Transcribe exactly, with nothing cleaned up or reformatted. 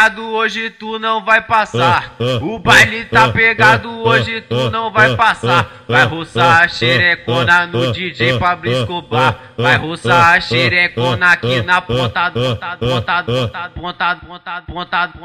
Hoje tu não vai passar. O baile tá pegado, hoje tu não vai passar. Vai roçar a xerecona no D J Pablo Escobar. Vai roçar a xerecona aqui na ponta, ponta, ponta, ponta, ponta, ponta, ponta, ponta.